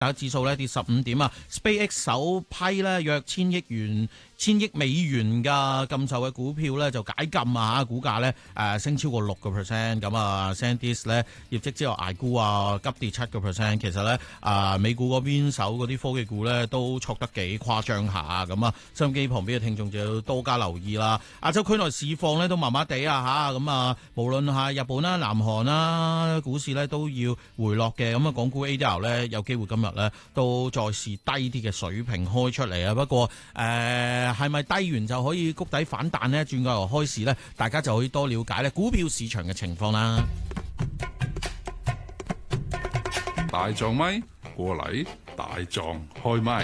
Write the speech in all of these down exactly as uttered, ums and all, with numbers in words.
價指數咧跌十五點啊 ，SpaceX 首批咧約千億元、千億美元嘅禁售嘅股票咧就解禁啊，股價咧誒升超過六個 percent， 咁啊 SanDisk 咧業績之後捱沽啊，急跌七個 percent， 其實咧啊美股嗰邊手嗰啲科技股咧都挫得幾誇張下，咁啊收音機旁邊嘅聽眾就要多加留意啦。亞洲區內市況咧都麻麻地啊嚇，咁啊無論係日本啦、南韓啦，股市咧都要回落嘅，咁啊港股 A D R 咧有機會今日咧都再試低啲嘅水平開出嚟啊，不過誒係咪低完就可以谷底反彈呢？轉過嚟開市咧，大家就可以多了解咧股票市場嘅情況啦。 大狀咪過嚟，大狀開咪。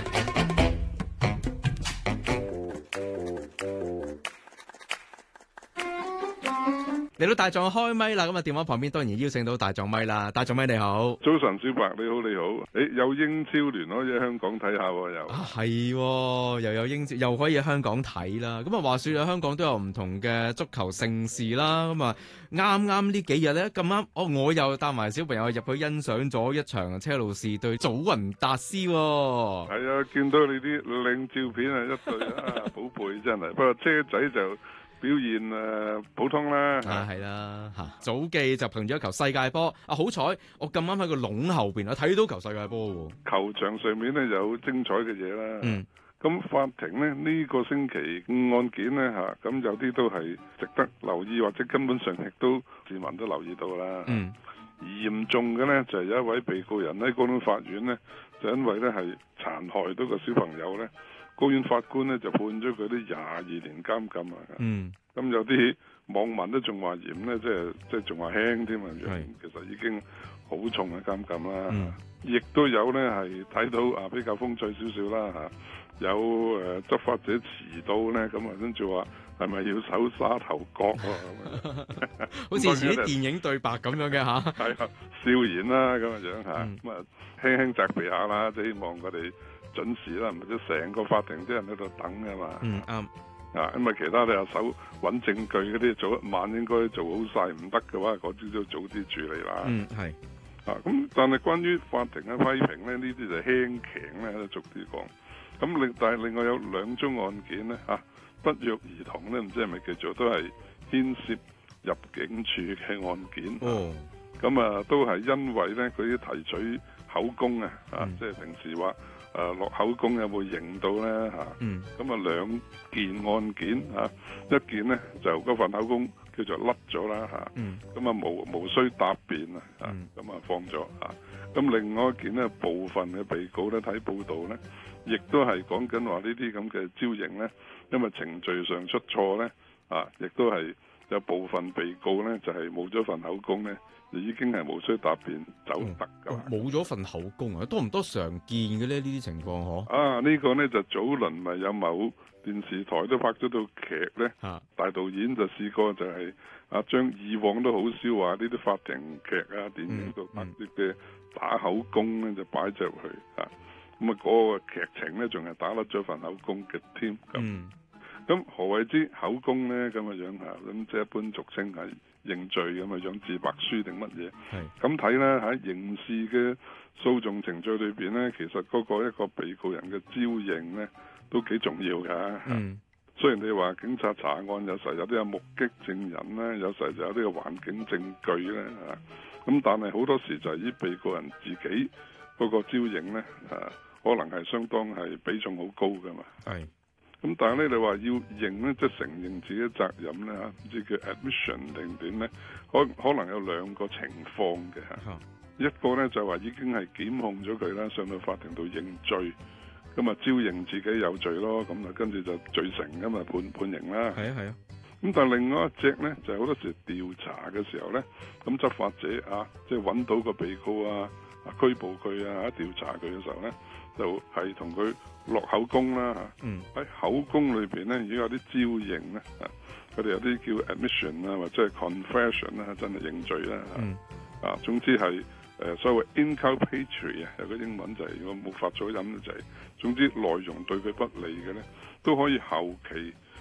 嚟到大狀開咪啦，咁啊電話旁邊當然邀請到大狀咪啦。大狀咪你好， 早晨小白你好你好，誒有英超聯可以喺香港睇下喎又， 啊係，又有英超又可以喺香港睇啦。咁啊話說喺香港都有唔同嘅足球盛事啦。咁啊啱啱呢幾日咧咁啱，哦我又帶埋小朋友入去欣賞咗一場車路士對祖雲達斯。係啊，見到你啲靚照片啊，一對啊寶貝真係，不過車仔就表現誒、呃、普通啦， 啊係啦嚇，祖記就憑住一球世界波，啊好彩我咁啱喺個籠後邊啊睇到球世界波喎。 球場上面咧有精彩嘅嘢啦， 嗯， 咁法庭咧呢、呢個星期案件咧嚇，咁有啲都係值得留意，或者根本上亦都市民都留意到啦。 嗯， 嚴重嘅咧就係、是、有一位被告人喺高等法院咧，就因為咧係殘害到個小朋友咧。高院法官咧就判咗佢啲廿二年監禁啊！ 嗯， 咁有啲網民都仲話嚴咧，即係即係仲話輕添啊！其實已經好重嘅監禁啦。亦、嗯、都有咧係睇到啊比較風趣少少啦嚇，有誒、呃、執法者遲到咧，咁啊跟住話係咪要守沙頭角啊？ 好似似啲電影對白咁樣嘅嚇。係啊， 笑言啦咁嘅樣嚇，咁啊輕輕責備下啦，即係希望佢哋準時啦，唔係即成個法庭啲人喺度等㗎嘛。 嗯啱。 啊，因為其他你又手揾證據嗰啲，早一晚應該做好晒，唔得嘅話，嗰啲都早啲處理啦。 嗯，係。 啊，咁但係關於法庭嘅批評咧，呢啲就輕強咧，都逐啲講。咁另但係另外有兩宗案件咧，嚇、啊、不約而同咧，唔知係咪叫做都係牽涉入境處嘅案件。哦。咁啊，都係因為咧，佢啲提取口供啊，啊，嗯、即係平時話。誒落口供有冇認到咧嚇？咁啊兩件案件嚇，一件呢就嗰份口供叫做甩咗啦嚇，咁啊無無需答辯啊嚇，咁啊放咗嚇。咁另外一件呢，部分嘅被告咧睇報道咧，亦都係講緊話呢啲咁嘅招認咧，因為程序上出錯咧啊，亦都係有部分被告咧就係冇咗份口供咧。已經係無需答辯走得㗎啦。冇咗份口供啊，多唔多常見嘅咧？呢啲情況嗬？啊，呢個呢就早輪咪有某電視台都拍咗套劇咧，啊、大導演就試過就係啊將以往都好少話呢啲法庭劇啊、電影度拍啲嘅打口供咧就擺咗入去啊，咁啊嗰個劇情咧仲係打甩咗份口供嘅添。咁咁何謂之口供咧？咁嘅樣嚇，咁即係一般俗稱係認罪咁嘅樣，自白書定乜嘢？咁睇咧喺刑事嘅訴訟程序裏邊咧，其實嗰個一個被告人嘅招認咧都幾重要㗎。嗯，雖然你話警察查案有時候有啲有目擊證人咧，有時候就有啲個環境證據咧嚇，咁但係好多時就係啲被告人自己嗰個招認咧啊，可能係相當係比重好高㗎嘛。係。咁但係咧，你話要認咧，即係承認自己責任咧嚇，唔知叫 admission 定點咧？可可能有兩個情況嘅嚇。啊、一個咧就話已經係檢控咗佢啦，上到法庭度認罪，咁啊招認自己有罪咯，咁啊跟住就罪成咁啊判判刑啦。係啊係啊。咁但係另外一隻咧，就係好多時調查嘅時候咧，咁執法者啊，即係揾到個被告啊，啊拘捕佢啊，調查佢嘅時候咧，就係同佢落口供啦嚇，喺、嗯、口供裏邊咧，已經有啲招認咧，啊，佢哋有啲叫 admission 啊，或者係 confession 啦，真係認罪啦嚇，嗯、啊，總之係誒、呃、所謂 inculpatory 啊，有個英文就係、是、如果冇發咗音就係、是，總之內容對佢不利嘅咧，都可以後期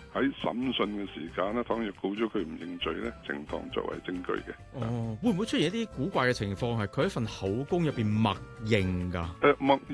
喺審訊嘅時間咧，倘若告咗佢唔認罪咧，呈堂作為證據嘅。 哦，會唔會出現一啲古怪嘅情況，係佢喺份口供入邊默認㗎？ 誒默